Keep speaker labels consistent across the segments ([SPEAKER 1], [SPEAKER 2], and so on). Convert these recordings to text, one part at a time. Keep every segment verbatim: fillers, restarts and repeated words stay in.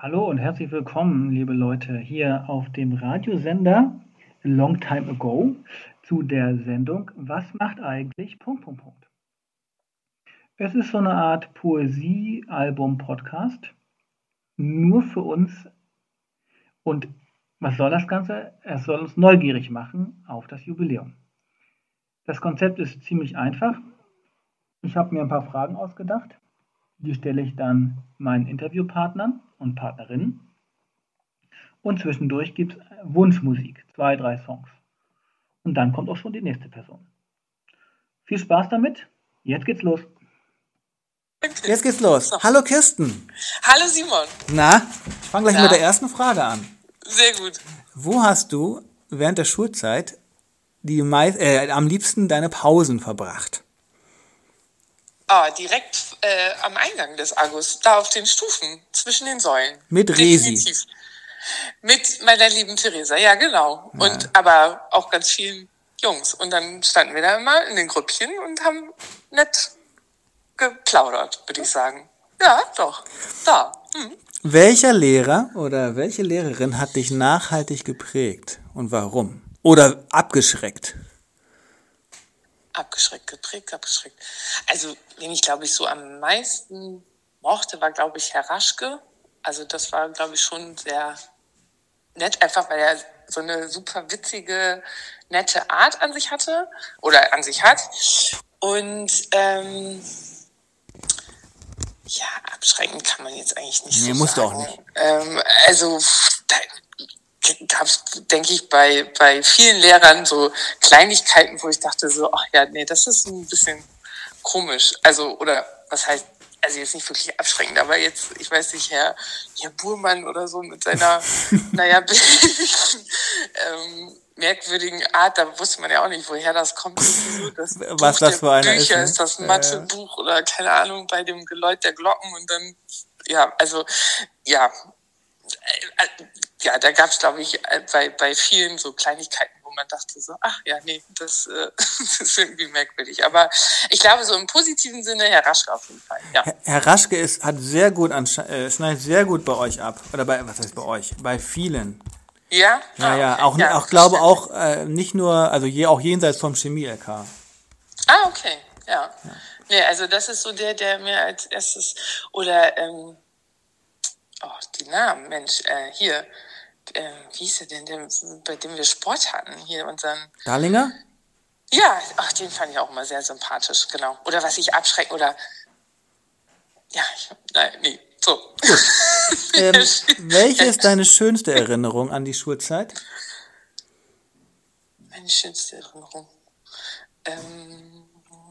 [SPEAKER 1] Hallo und herzlich willkommen, liebe Leute, hier auf dem Radiosender Long Time Ago zu der Sendung Was macht eigentlich... Punkt, Punkt, Punkt. Es ist so eine Art Poesie-Album-Podcast, nur für uns. Und was soll das Ganze? Es soll uns neugierig machen auf das Jubiläum. Das Konzept ist ziemlich einfach. Ich habe mir ein paar Fragen ausgedacht. Die stelle ich dann meinen Interviewpartnern und Partnerinnen. Und zwischendurch gibt es Wunschmusik, zwei, drei Songs. Und dann kommt auch schon die nächste Person. Viel Spaß damit. Jetzt geht's los.
[SPEAKER 2] Okay. Jetzt geht's los. So. Hallo Kirsten.
[SPEAKER 3] Hallo Simon.
[SPEAKER 2] Na, ich fange gleich Na? mit der ersten Frage an.
[SPEAKER 3] Sehr gut.
[SPEAKER 2] Wo hast du während der Schulzeit die mei- äh, am liebsten deine Pausen verbracht?
[SPEAKER 3] Ah, direkt äh, am Eingang des Agus, da auf den Stufen, zwischen den Säulen.
[SPEAKER 2] Mit Resi.
[SPEAKER 3] Definitiv. Mit meiner lieben Theresa, ja genau. Ja. Und aber auch ganz vielen Jungs. Und dann standen wir da immer in den Grüppchen und haben nett geplaudert, würde ich sagen. Ja, doch. Da. Hm.
[SPEAKER 2] Welcher Lehrer oder welche Lehrerin hat dich nachhaltig geprägt und warum? Oder abgeschreckt?
[SPEAKER 3] Abgeschreckt, geprägt, abgeschreckt. Also, wen ich, glaube ich, so am meisten mochte, war, glaube ich, Herr Raschke. Also das war, glaube ich, schon sehr nett, einfach weil er so eine super witzige, nette Art an sich hatte oder an sich hat. Und ähm, ja, abschreckend kann man jetzt eigentlich nicht nee, so sagen. Nee,
[SPEAKER 2] musst du auch nicht.
[SPEAKER 3] Ähm, also da gab es, denke ich, bei, bei vielen Lehrern so Kleinigkeiten, wo ich dachte so, ach ja, nee, das ist ein bisschen komisch. Also, oder was heißt, also jetzt nicht wirklich abschreckend, aber jetzt, ich weiß nicht, Herr, Herr Burmann oder so mit seiner, naja, ähm, merkwürdigen Art, da wusste man ja auch nicht, woher das kommt. Das
[SPEAKER 2] Was
[SPEAKER 3] Buch
[SPEAKER 2] das für einer
[SPEAKER 3] Bücher,
[SPEAKER 2] ist,
[SPEAKER 3] ist das Mathebuch äh, oder keine Ahnung, bei dem Geläut der Glocken und dann, ja, also, ja, äh, ja, da gab es, glaube ich, bei, bei vielen so Kleinigkeiten, wo man dachte so, ach ja, nee, das, äh, das ist irgendwie merkwürdig. Aber ich glaube, so im positiven Sinne, Herr Raschke auf jeden Fall, ja.
[SPEAKER 2] Herr, Herr Raschke ist, hat sehr gut, ansche- äh, schneidet sehr gut bei euch ab. Oder bei, was heißt bei euch? Bei vielen.
[SPEAKER 3] Ja?
[SPEAKER 2] Ja,
[SPEAKER 3] ah,
[SPEAKER 2] ja,
[SPEAKER 3] okay.
[SPEAKER 2] auch,
[SPEAKER 3] ja,
[SPEAKER 2] auch glaube auch, äh, nicht nur, also je, auch jenseits vom Chemie-L K.
[SPEAKER 3] Ah, okay, ja. ja. Nee, also das ist so der, der mir als erstes, oder, ähm, oh, die Namen, Mensch, äh, hier, äh, wie hieß der denn, der, bei dem wir Sport hatten, hier unseren...
[SPEAKER 2] Darlinger?
[SPEAKER 3] Ja, ach, den fand ich auch immer sehr sympathisch, genau. Oder was ich abschreckt, oder, ja, ich, nein, nee, so.
[SPEAKER 2] ähm, welche ist deine schönste Erinnerung an die Schulzeit?
[SPEAKER 3] Meine schönste Erinnerung? Ähm,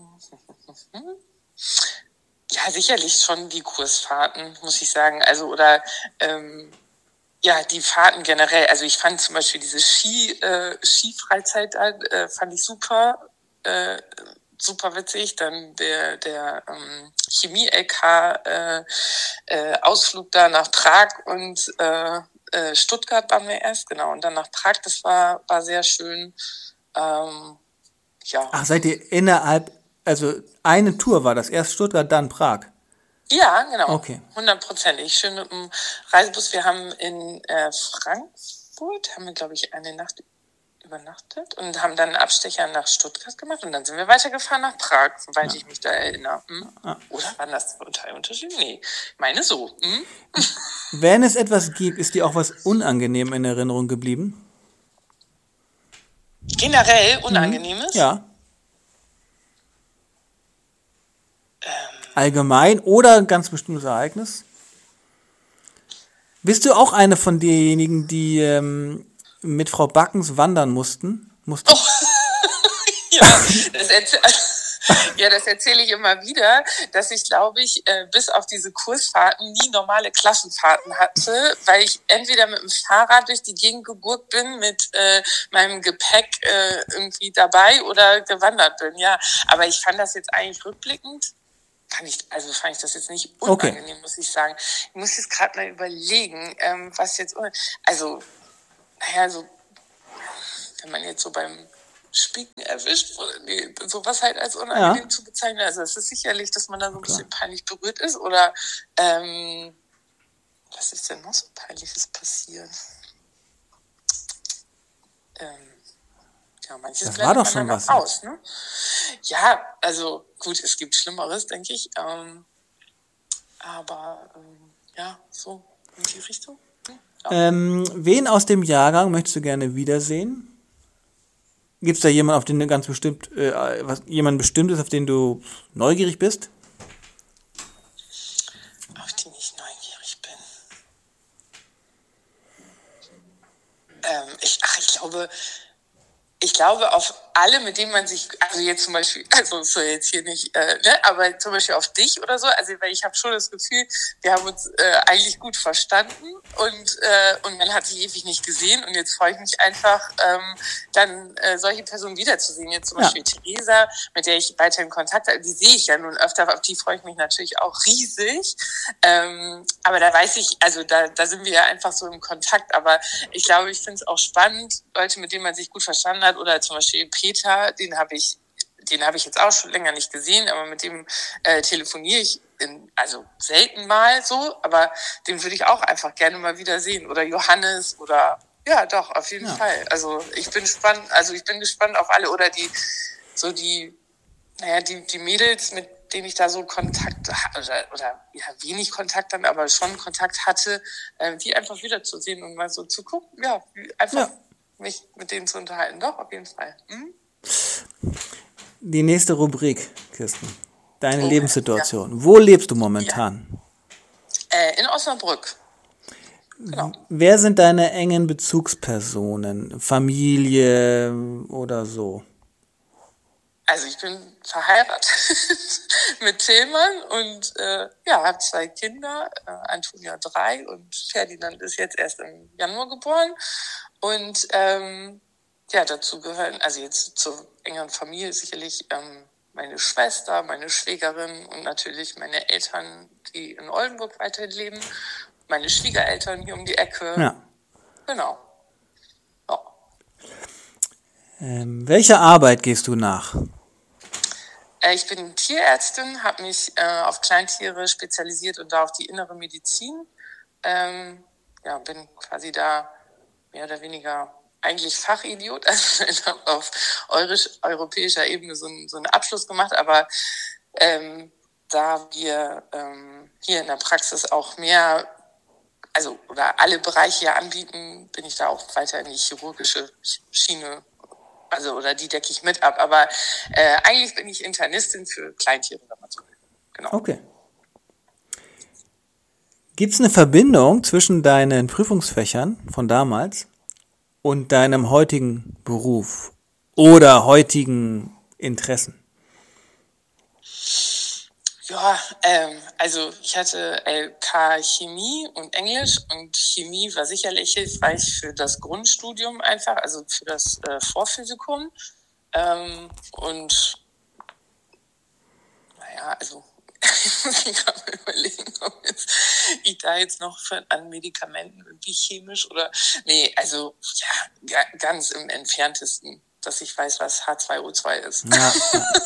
[SPEAKER 3] ja, sicherlich schon die Kursfahrten, muss ich sagen. Also, oder, ähm, ja, die Fahrten generell. Also, ich fand zum Beispiel diese Ski, äh, Skifreizeit, äh, fand ich super, äh, super witzig. Dann der, der ähm, Chemie-L K, äh, äh, Ausflug da nach Prag und äh, äh, Stuttgart waren wir erst, genau. Und dann nach Prag, das war, war sehr schön. Ähm, ja.
[SPEAKER 2] Ach, seid ihr innerhalb, also eine Tour war das, erst Stuttgart, dann Prag?
[SPEAKER 3] Ja, genau.
[SPEAKER 2] Okay.
[SPEAKER 3] Hundertprozentig. Schön mit dem Reisebus. Wir haben in äh, Frankfurt, haben wir, glaube ich, eine Nacht übernachtet und haben dann einen Abstecher nach Stuttgart gemacht und dann sind wir weitergefahren nach Prag, soweit ja. ich mich da erinnere. Hm? Ja. Oder waren das zwei Unterschiede? Nee, ich meine so. Hm?
[SPEAKER 2] Wenn es etwas gibt, ist dir auch was unangenehm in Erinnerung geblieben?
[SPEAKER 3] Generell Unangenehmes?
[SPEAKER 2] Mhm. Ja.
[SPEAKER 3] Ähm.
[SPEAKER 2] Allgemein oder ein ganz bestimmtes Ereignis? Bist du auch eine von denjenigen, die ähm, mit Frau Backens wandern mussten? mussten?
[SPEAKER 3] Oh. ja, das erzähl- ja, das erzähle ich immer wieder, dass ich, glaube ich, äh, bis auf diese Kursfahrten nie normale Klassenfahrten hatte, weil ich entweder mit dem Fahrrad durch die Gegend gegurkt bin, mit äh, meinem Gepäck äh, irgendwie dabei oder gewandert bin. Ja, aber ich fand das jetzt eigentlich rückblickend, fand ich, also fand ich das jetzt nicht unangenehm, okay. muss ich sagen. Ich muss jetzt gerade mal überlegen, ähm, was jetzt, also, naja, so, wenn man jetzt so beim Spicken erwischt, nee, sowas halt als unangenehm ja. zu bezeichnen. Also es ist sicherlich, dass man da so ein Klar. bisschen peinlich berührt ist oder ähm, was ist denn noch so Peinliches passiert? Ähm, ja, manches
[SPEAKER 2] Das war doch
[SPEAKER 3] blendet
[SPEAKER 2] schon
[SPEAKER 3] man dann
[SPEAKER 2] was
[SPEAKER 3] auch
[SPEAKER 2] jetzt.
[SPEAKER 3] aus, ne? Ja, also gut, es gibt Schlimmeres, denke ich. Ähm, aber ähm, ja, so in die Richtung. Hm, ja.
[SPEAKER 2] Ähm, wen aus dem Jahrgang möchtest du gerne wiedersehen? Gibt es da jemanden, auf den du ganz bestimmt, äh, was, jemand Bestimmtes, auf den du neugierig bist?
[SPEAKER 3] Auf den ich neugierig bin. Ähm, ich, ach, ich glaube, ich glaube auf alle, mit denen man sich, also jetzt zum Beispiel, also so jetzt hier nicht, äh, ne, aber zum Beispiel auf dich oder so, also weil ich habe schon das Gefühl, wir haben uns äh, eigentlich gut verstanden und äh, und man hat sich ewig nicht gesehen und jetzt freue ich mich einfach, ähm, dann äh, solche Personen wiederzusehen. Jetzt zum
[SPEAKER 2] Ja.
[SPEAKER 3] Beispiel Theresa, mit der ich weiterhin Kontakt habe, die sehe ich ja nun öfter, auf die freue ich mich natürlich auch riesig. Ähm, aber da weiß ich, also da, da sind wir ja einfach so im Kontakt, aber ich glaube, ich finde es auch spannend, Leute, mit denen man sich gut verstanden hat, oder zum Beispiel Peter, den habe ich, den habe ich jetzt auch schon länger nicht gesehen, aber mit dem äh, telefoniere ich in, also selten mal so, aber den würde ich auch einfach gerne mal wieder sehen. Oder Johannes oder ja, doch, auf jeden
[SPEAKER 2] Ja.
[SPEAKER 3] Fall. Also ich bin spannend, also ich bin gespannt auf alle oder die, so die, naja, die, die Mädels, mit denen ich da so Kontakt oder, oder ja, wenig Kontakt dann, aber schon Kontakt hatte, äh, die einfach wiederzusehen und mal so zu gucken, ja, einfach
[SPEAKER 2] Ja.
[SPEAKER 3] mich mit denen zu unterhalten. Doch, auf jeden Fall. Hm?
[SPEAKER 2] Die nächste Rubrik, Kirsten. Deine
[SPEAKER 3] Oh,
[SPEAKER 2] Lebenssituation. Wo lebst du momentan?
[SPEAKER 3] Äh, in Osnabrück. Genau.
[SPEAKER 2] Wer sind deine engen Bezugspersonen? Familie oder so?
[SPEAKER 3] Also ich bin verheiratet mit Tillmann und äh, ja, habe zwei Kinder, äh, Antonia drei und Ferdinand ist jetzt erst im Januar geboren. Und ähm, ja, dazu gehören, also jetzt zur engeren Familie sicherlich ähm, meine Schwester, meine Schwägerin und natürlich meine Eltern, die in Oldenburg weiterhin leben, meine Schwiegereltern hier um die Ecke.
[SPEAKER 2] Ja.
[SPEAKER 3] Genau. Ja.
[SPEAKER 2] Ähm, welcher Arbeit gehst du nach?
[SPEAKER 3] Äh, ich bin Tierärztin, habe mich äh, auf Kleintiere spezialisiert und da auf die innere Medizin. Ähm, ja, bin quasi da mehr oder weniger eigentlich Fachidiot, also ich habe auf eurisch, europäischer Ebene so, ein, so einen Abschluss gemacht, aber ähm, da wir ähm, hier in der Praxis auch mehr, also oder alle Bereiche hier anbieten, bin ich da auch weiter in die chirurgische Schiene, also oder die decke ich mit ab, aber äh, eigentlich bin ich Internistin für Kleintiere, wenn man so will. Genau.
[SPEAKER 2] Okay. Gibt es eine Verbindung zwischen deinen Prüfungsfächern von damals und deinem heutigen Beruf oder heutigen Interessen?
[SPEAKER 3] Ja, ähm, also ich hatte L K Chemie und Englisch und Chemie war sicherlich hilfreich für das Grundstudium einfach, also für das äh, Vorphysikum. Ähm, und naja, also ich muss mir gerade mal überlegen, ob jetzt, ich da jetzt noch für, an Medikamenten irgendwie chemisch oder nee, also ja, ga, ganz im entferntesten, dass ich weiß, was H zwei O zwei ist.
[SPEAKER 2] Ja.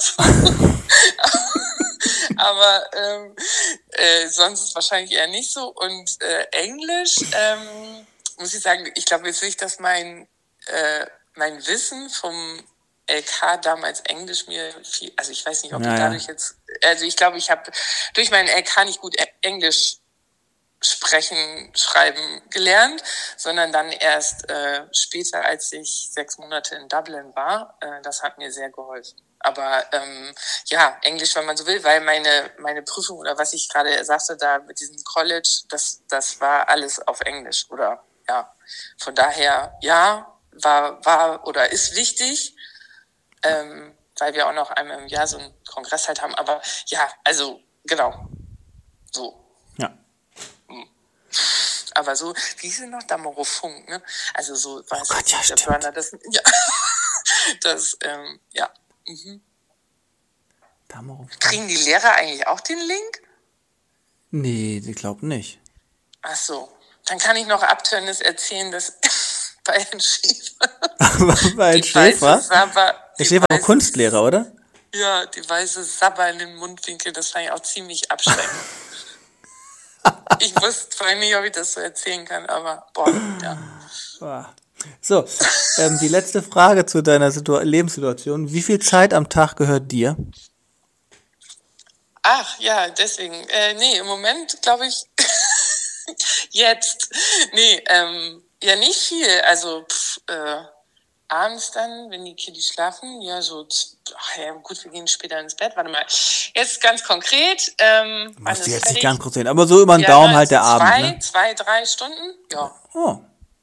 [SPEAKER 3] Aber ähm, äh, sonst wahrscheinlich eher nicht so. Und äh, Englisch, ähm, muss ich sagen, ich glaube jetzt nicht, dass mein, äh, mein Wissen vom L K damals Englisch mir viel, also ich weiß nicht, ob
[SPEAKER 2] Ja,
[SPEAKER 3] ich
[SPEAKER 2] ja.
[SPEAKER 3] dadurch jetzt, also ich glaube, ich habe durch meinen L K nicht gut Englisch sprechen, schreiben gelernt, sondern dann erst äh, später, als ich sechs Monate in Dublin war. Äh, das hat mir sehr geholfen. Aber ähm, ja, Englisch, wenn man so will, weil meine meine Prüfung oder was ich gerade sagte, da mit diesem College, das das war alles auf Englisch. Oder ja, von daher, ja, war war oder ist wichtig, ähm, weil wir auch noch einmal im Jahr so einen Kongress halt haben. Aber ja, also genau, so.
[SPEAKER 2] Ja.
[SPEAKER 3] Aber so, wie hieß es noch? Damorofunk, ne? Also so, weiß
[SPEAKER 2] Oh Gott,
[SPEAKER 3] ich
[SPEAKER 2] ja,
[SPEAKER 3] nicht, der
[SPEAKER 2] stimmt.
[SPEAKER 3] Burner, das, ja, das, ähm, ja. Mhm.
[SPEAKER 2] Damaro.
[SPEAKER 3] Kriegen die Lehrer eigentlich auch den Link?
[SPEAKER 2] Nee, ich glaube nicht.
[SPEAKER 3] Ach so. Dann kann ich noch Abtörnis erzählen, dass bei Herrn Schäfer.
[SPEAKER 2] Weil
[SPEAKER 3] die
[SPEAKER 2] Schäfer?
[SPEAKER 3] weiße Sabber,
[SPEAKER 2] Der
[SPEAKER 3] die
[SPEAKER 2] Schäfer war
[SPEAKER 3] weiße-
[SPEAKER 2] Kunstlehrer, oder?
[SPEAKER 3] Ja, die weiße Sabber in den Mundwinkel, das fand ich auch ziemlich abschreckend. Ich wusste vorhin nicht, ob ich das so erzählen kann, aber boah, ja.
[SPEAKER 2] So, ähm, die letzte Frage zu deiner Situ- Lebenssituation. Wie viel Zeit am Tag gehört dir?
[SPEAKER 3] Ach, ja, deswegen. Äh, nee, im Moment glaube ich, jetzt, nee, ähm, ja, nicht viel. Also, pff, äh, abends dann, wenn die Kiddies schlafen, ja, so, ach ja, gut, wir gehen später ins Bett. Warte mal, jetzt ganz konkret. Ähm,
[SPEAKER 2] Musst du jetzt nicht ganz kurz sehen, aber so über den
[SPEAKER 3] ja,
[SPEAKER 2] Daumen
[SPEAKER 3] ne,
[SPEAKER 2] halt der
[SPEAKER 3] zwei,
[SPEAKER 2] Abend, ne?
[SPEAKER 3] Zwei, drei Stunden, ja.
[SPEAKER 2] Oh,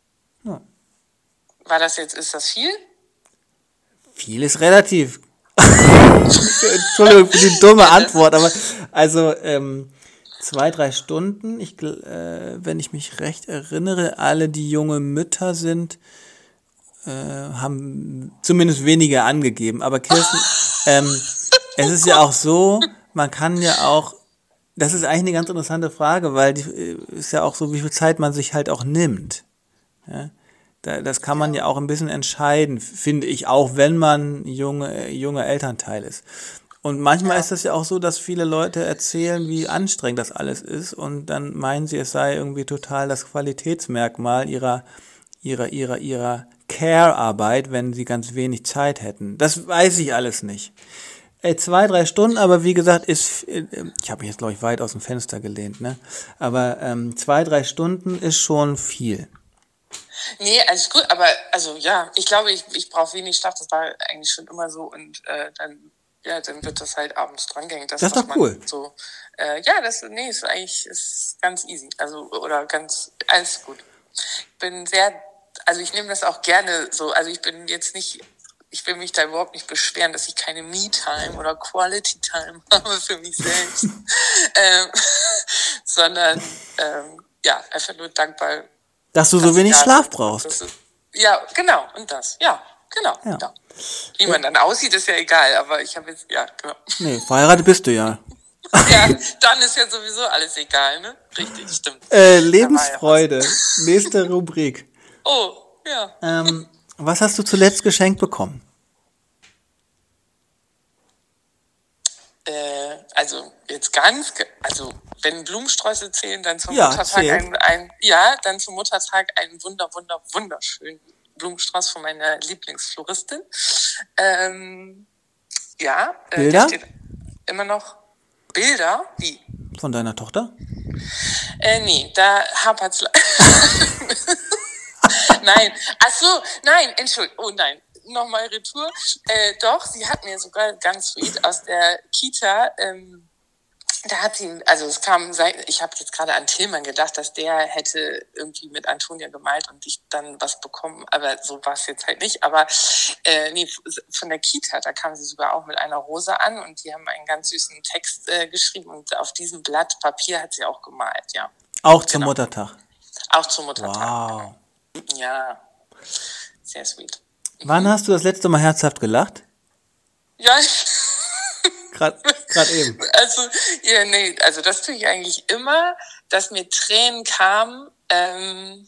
[SPEAKER 3] War das jetzt, ist das viel?
[SPEAKER 2] viel ist relativ. Entschuldigung für die dumme Antwort, aber also ähm, zwei, drei Stunden, ich, äh, wenn ich mich recht erinnere, alle, die junge Mütter sind, äh, haben zumindest weniger angegeben. Aber Kirsten, ähm, es ist ja auch so, man kann ja auch, das ist eigentlich eine ganz interessante Frage, weil die äh, ist ja auch so, wie viel Zeit man sich halt auch nimmt. Ja? Da, das kann man ja auch ein bisschen entscheiden, finde ich, auch wenn man junge, junger Elternteil ist. Und manchmal
[SPEAKER 3] Ja.
[SPEAKER 2] ist das ja auch so, dass viele Leute erzählen, wie anstrengend das alles ist und dann meinen sie, es sei irgendwie total das Qualitätsmerkmal ihrer, ihrer, ihrer, ihrer Care-Arbeit, wenn sie ganz wenig Zeit hätten. Das weiß ich alles nicht. Ey, zwei, drei Stunden, aber wie gesagt, ist, ich habe mich jetzt, glaube ich, weit aus dem Fenster gelehnt, ne? Aber ähm, zwei, drei Stunden ist schon viel.
[SPEAKER 3] Nee, alles gut, aber also ja, ich glaube, ich, ich brauche wenig Schlaf, das war eigentlich schon immer so und äh, dann, ja, dann wird das halt abends drangehängt.
[SPEAKER 2] Das ist doch cool.
[SPEAKER 3] So, äh, ja, das, nee, ist eigentlich ist ganz easy, also oder ganz, alles gut. Ich bin sehr, also ich nehme das auch gerne so, also ich bin jetzt nicht, ich will mich da überhaupt nicht beschweren, dass ich keine Me-Time oder Quality-Time habe für mich selbst, ähm, sondern ähm, ja, einfach nur dankbar,
[SPEAKER 2] dass du so wenig Schlaf brauchst.
[SPEAKER 3] Ja, genau, und das, ja, genau.
[SPEAKER 2] Ja.
[SPEAKER 3] Ja. Wie man dann aussieht, ist ja egal, aber ich habe jetzt, ja, genau.
[SPEAKER 2] Nee, verheiratet bist du ja.
[SPEAKER 3] Ja, dann ist ja sowieso alles egal, ne? Richtig, stimmt.
[SPEAKER 2] Äh, Lebensfreude, ja nächste Rubrik.
[SPEAKER 3] Oh, ja.
[SPEAKER 2] Ähm, was hast du zuletzt geschenkt bekommen?
[SPEAKER 3] Äh, also jetzt ganz, also wenn Blumensträuße zählen, dann zum
[SPEAKER 2] ja,
[SPEAKER 3] Muttertag ein, ein, ja, dann zum Muttertag einen wunder, wunder, wunderschönen Blumenstrauß von meiner Lieblingsfloristin. Ähm, ja, äh,
[SPEAKER 2] Bilder?
[SPEAKER 3] Der steht immer noch. Bilder? Wie?
[SPEAKER 2] Von deiner Tochter?
[SPEAKER 3] Äh, nee, da hapert's. Nein, ach so, nein, Entschuldigung, oh nein. Nochmal Retour. Äh, doch, sie hat mir sogar ganz sweet aus der Kita, ähm, da hat sie, also es kam, ich habe jetzt gerade an Tillmann gedacht, dass der hätte irgendwie mit Antonia gemalt und ich dann was bekommen, aber so war es jetzt halt nicht. Aber äh, nee, von der Kita, da kam sie sogar auch mit einer Rose an und die haben einen ganz süßen Text äh, geschrieben und auf diesem Blatt Papier hat sie auch gemalt, ja.
[SPEAKER 2] Auch zum genau. Muttertag?
[SPEAKER 3] Auch zum Muttertag.
[SPEAKER 2] Wow.
[SPEAKER 3] Genau. Ja, sehr sweet.
[SPEAKER 2] Wann hast du das letzte Mal herzhaft gelacht?
[SPEAKER 3] Ja,
[SPEAKER 2] Gerade eben.
[SPEAKER 3] Also, ja, nee, also das tue ich eigentlich immer, dass mir Tränen kamen. Ähm,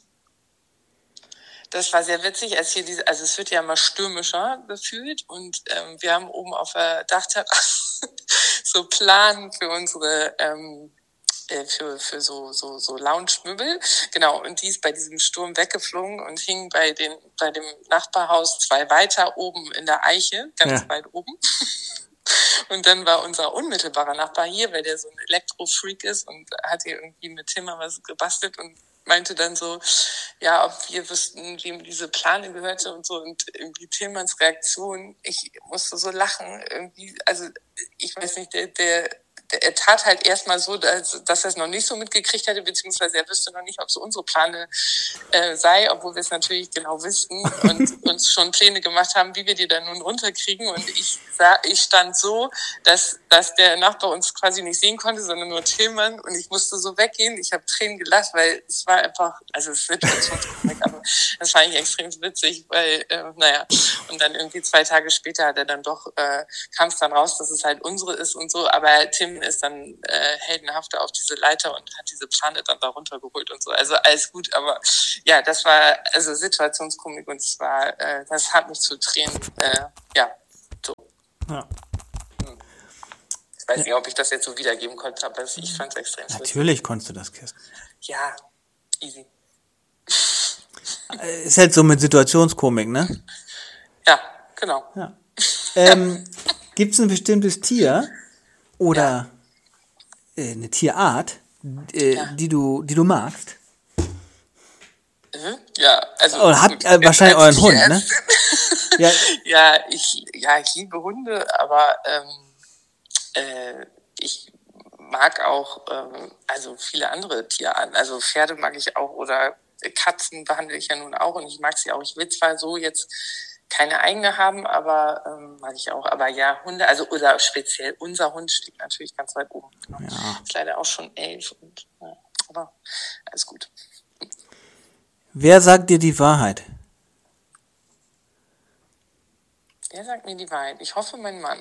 [SPEAKER 3] das war sehr witzig, als hier diese, also es wird ja immer stürmischer gefühlt und ähm, wir haben oben auf der Dachterrasse so Plan für unsere ähm, für für so so so Lounge-Möbel, genau, und die ist bei diesem Sturm weggeflogen und hing bei den bei dem Nachbarhaus zwei weiter oben in der Eiche, ganz ja. weit oben. Und dann war unser unmittelbarer Nachbar hier, weil der so ein Elektro-Freak ist und hat hier irgendwie mit Timmer was gebastelt und meinte dann so, ja, ob wir wüssten, wem diese Plane gehörte und so. Und irgendwie Tillmanns Reaktion, ich musste so lachen, irgendwie, also ich weiß nicht, der, der, der er tat halt erstmal so, dass, dass er es noch nicht so mitgekriegt hätte, beziehungsweise er wüsste noch nicht, ob es unsere Plane äh, sei, obwohl wir es natürlich genau wüssten und uns schon Pläne gemacht haben, wie wir die dann nun runterkriegen. Und ich sah, ich stand so, dass, dass der Nachbar uns quasi nicht sehen konnte, sondern nur Tillmann. Und ich musste so weggehen. Ich habe Tränen gelacht, weil es war einfach, also es wird Situationskomik, aber das war eigentlich extrem witzig, weil, äh, naja, und dann irgendwie zwei Tage später hat er dann doch, äh, kam es dann raus, dass es halt unsere ist und so, aber Tim ist dann äh, heldenhafter auf diese Leiter und hat diese Plane dann da runtergeholt und so. Also alles gut, aber ja, das war also Situationskomik und es war, äh, das hat mich zu Tränen, äh, ja, so.
[SPEAKER 2] Ja.
[SPEAKER 3] weiß nicht, ob ich das jetzt so wiedergeben konnte, aber ich fand es extrem lustig.
[SPEAKER 2] Natürlich konntest du das, Kirsten.
[SPEAKER 3] Ja, easy.
[SPEAKER 2] Ist halt so mit Situationskomik, ne?
[SPEAKER 3] Ja, genau.
[SPEAKER 2] Ja. Ähm, gibt es ein bestimmtes Tier oder ja. äh, eine Tierart, äh, ja. die du, die du magst?
[SPEAKER 3] Mhm. Ja, also
[SPEAKER 2] oder habt äh, wahrscheinlich euren Hund, ne?
[SPEAKER 3] ja. ja, ich, ja, ich liebe Hunde, aber ähm, äh, ich mag auch ähm, also viele andere Tierarten. Also Pferde mag ich auch oder Katzen behandle ich ja nun auch und ich mag sie auch. Ich will zwar so jetzt keine eigene haben, aber ähm, mag ich auch. Aber ja, Hunde, also oder speziell unser Hund steht natürlich ganz weit oben. Genau. Ja. Ist leider auch schon elf und ja, aber alles gut.
[SPEAKER 2] Wer sagt dir die Wahrheit?
[SPEAKER 3] Wer sagt mir die Wahrheit? Ich hoffe, mein Mann.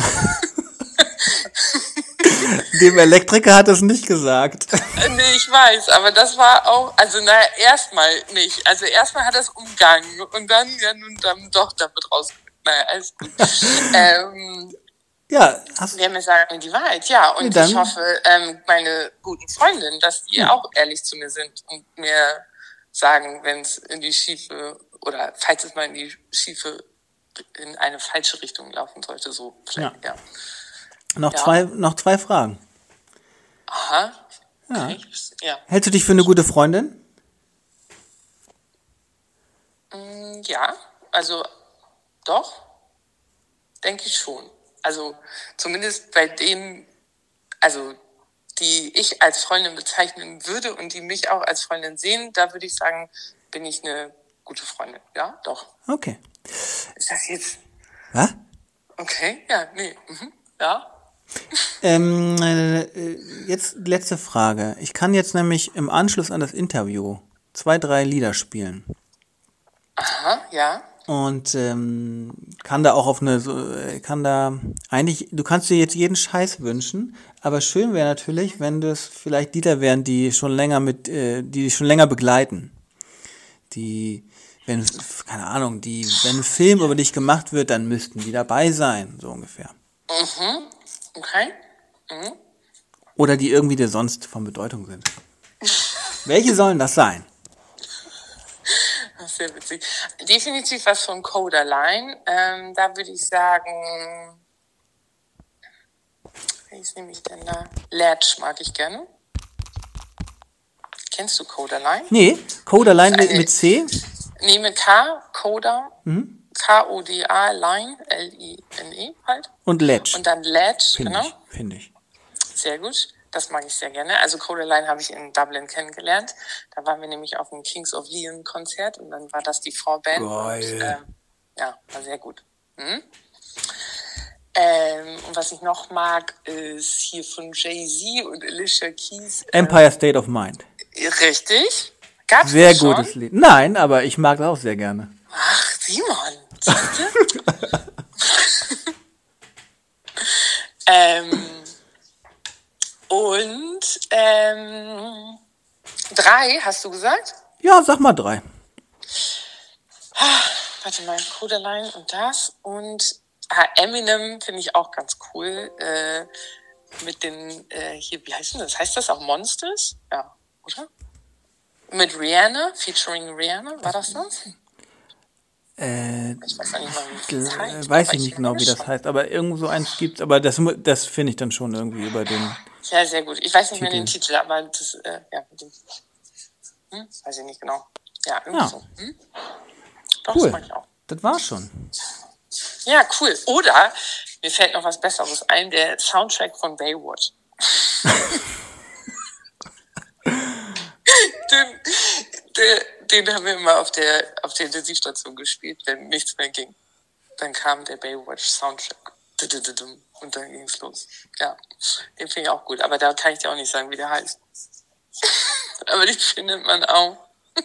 [SPEAKER 2] Dem Elektriker hat es nicht gesagt.
[SPEAKER 3] Nee, ich weiß, aber das war auch, also naja, erstmal nicht. Also erstmal hat er es umgangen und dann, ja nun dann doch damit raus. Naja, alles gut. ähm,
[SPEAKER 2] ja, hast
[SPEAKER 3] wer mir sagt die Wahrheit, ja. Und
[SPEAKER 2] nee,
[SPEAKER 3] ich hoffe, ähm, meine guten Freundinnen, dass die ja. auch ehrlich zu mir sind und mir sagen, wenn es in die schiefe, oder falls es mal in die schiefe, in eine falsche Richtung laufen sollte, so vielleicht, ja. ja.
[SPEAKER 2] Noch,
[SPEAKER 3] ja.
[SPEAKER 2] zwei, noch zwei Fragen.
[SPEAKER 3] Aha.
[SPEAKER 2] Ja.
[SPEAKER 3] Okay. ja.
[SPEAKER 2] Hältst du dich für eine gute Freundin?
[SPEAKER 3] Ja, also doch, denke ich schon. Also zumindest bei denen, also die ich als Freundin bezeichnen würde und die mich auch als Freundin sehen, da würde ich sagen, bin ich eine gute Freundin. Ja, doch.
[SPEAKER 2] Okay.
[SPEAKER 3] Ist das jetzt?
[SPEAKER 2] Was?
[SPEAKER 3] Okay, ja, nee. Mhm. Ja.
[SPEAKER 2] Ähm, äh, jetzt letzte Frage. Ich kann jetzt nämlich im Anschluss an das Interview zwei, drei Lieder spielen.
[SPEAKER 3] Aha, ja.
[SPEAKER 2] Und ähm, kann da auch auf eine, so, kann da eigentlich, du kannst dir jetzt jeden Scheiß wünschen, aber schön wäre natürlich, wenn das vielleicht Lieder wären, die schon länger mit, äh, die dich schon länger begleiten. Die, wenn, keine Ahnung, die, wenn ein Film über dich gemacht wird, dann müssten die dabei sein, so ungefähr.
[SPEAKER 3] Mhm. Okay. Mhm.
[SPEAKER 2] Oder die irgendwie dir sonst von Bedeutung sind. Welche sollen das sein?
[SPEAKER 3] Das ist sehr witzig. Definitiv was von Codaline. Ähm, da würde ich sagen, welches nehme ich denn da? Latch mag ich gerne. Kennst du Codaline?
[SPEAKER 2] Nee, Codaline mit, mit C?
[SPEAKER 3] Nee, mit K, Coda.
[SPEAKER 2] Mhm.
[SPEAKER 3] K O D A, Line, L I N E halt.
[SPEAKER 2] Und Ledge.
[SPEAKER 3] Und dann Ledge,
[SPEAKER 2] Find
[SPEAKER 3] genau.
[SPEAKER 2] Ich, finde ich.
[SPEAKER 3] Sehr gut. Das mag ich sehr gerne. Also Codaline habe ich in Dublin kennengelernt. Da waren wir nämlich auf dem Kings of Leon Konzert und dann war das die Vorband.
[SPEAKER 2] Geil.
[SPEAKER 3] Und, ähm, ja, war sehr gut. Hm? Ähm, und was ich noch mag, ist hier von Jay-Z und Alicia Keys. Äh,
[SPEAKER 2] Empire State of Mind.
[SPEAKER 3] Richtig. Gab's
[SPEAKER 2] sehr
[SPEAKER 3] das schon?
[SPEAKER 2] gutes Lied. Nein, aber ich mag das auch sehr gerne.
[SPEAKER 3] Ach, Simon. Siehst du? ähm, und ähm, drei, hast du gesagt?
[SPEAKER 2] Ja, sag mal drei.
[SPEAKER 3] Ah, warte mal, Codaline und das. Und ah, Eminem finde ich auch ganz cool. Äh, mit den, äh, hier, wie heißt denn das? Heißt das auch Monsters? Ja, oder? Mit Rihanna, featuring Rihanna, war das das?
[SPEAKER 2] Äh,
[SPEAKER 3] ich weiß nicht mal, wie das heißt.
[SPEAKER 2] Weiß ich nicht genau, wie das heißt, aber irgend so eins gibt's, aber das, das finde ich dann schon irgendwie über den.
[SPEAKER 3] Ja, sehr gut. Ich weiß nicht
[SPEAKER 2] Titel.
[SPEAKER 3] mehr den Titel, aber das, äh, ja, den, hm, weiß ich nicht genau. Ja, irgendwie
[SPEAKER 2] ja.
[SPEAKER 3] so. Hm? Doch,
[SPEAKER 2] cool.
[SPEAKER 3] das mag ich auch.
[SPEAKER 2] Das war's schon.
[SPEAKER 3] Ja, cool. Oder, mir fällt noch was Besseres ein, der Soundtrack von Baywatch. den, den, den haben wir immer auf der, auf der Intensivstation gespielt, wenn nichts mehr ging. Dann kam der Baywatch-Soundtrack. Und dann ging's los. Ja, den finde ich auch gut. Aber da kann ich dir auch nicht sagen, wie der heißt. Aber den findet man auch.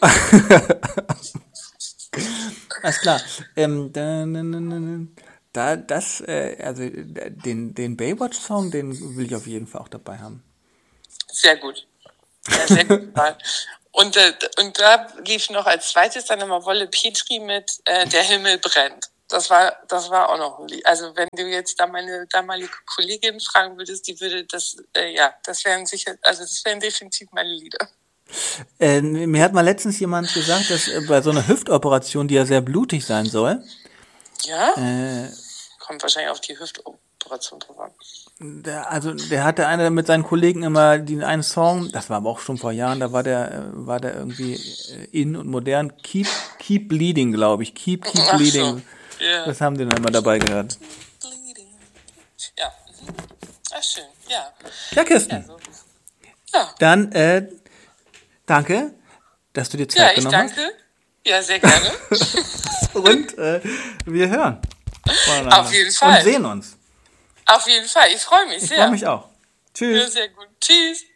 [SPEAKER 2] Alles klar. Ähm, da, da, das, äh, also den, den Baywatch-Song, den will ich auf jeden Fall auch dabei haben.
[SPEAKER 3] Sehr gut. Ja, sehr gut. Und, äh, und da lief noch als zweites dann immer Wolle Petri mit äh, Der Himmel brennt. Das war, das war auch noch ein Lied. Also wenn du jetzt da meine damalige Kollegin fragen würdest, die würde das, äh, ja, das wären sicher, also das wären definitiv meine Lieder.
[SPEAKER 2] Äh, mir hat mal letztens jemand gesagt, dass äh, bei so einer Hüftoperation, die ja sehr blutig sein soll,
[SPEAKER 3] Ja?
[SPEAKER 2] äh,
[SPEAKER 3] Kommt wahrscheinlich auf die Hüftoperation drauf an.
[SPEAKER 2] der, also der hatte einer mit seinen Kollegen immer den einen Song, das war aber auch schon vor Jahren, da war der, äh, war der irgendwie äh, in und modern, Keep, Keep Bleeding, glaube ich, Keep, Keep
[SPEAKER 3] Ach
[SPEAKER 2] Bleeding.
[SPEAKER 3] so. Ja.
[SPEAKER 2] Das haben die dann immer dabei gehört.
[SPEAKER 3] Bleeding. Ja. Mhm. Ach, schön. Ja.
[SPEAKER 2] Ja, Kirsten.
[SPEAKER 3] Ja, so. Ja.
[SPEAKER 2] Dann, äh, danke, dass du dir
[SPEAKER 3] Ja,
[SPEAKER 2] Zeit
[SPEAKER 3] ich
[SPEAKER 2] genommen
[SPEAKER 3] danke. Ja, sehr gerne.
[SPEAKER 2] hast. Und äh, wir hören voneinander.
[SPEAKER 3] Auf jeden Fall.
[SPEAKER 2] Und sehen uns.
[SPEAKER 3] Auf jeden Fall. Ich freue mich
[SPEAKER 2] Ich
[SPEAKER 3] sehr.
[SPEAKER 2] freue mich auch. Tschüss.
[SPEAKER 3] Ja, sehr gut. Tschüss.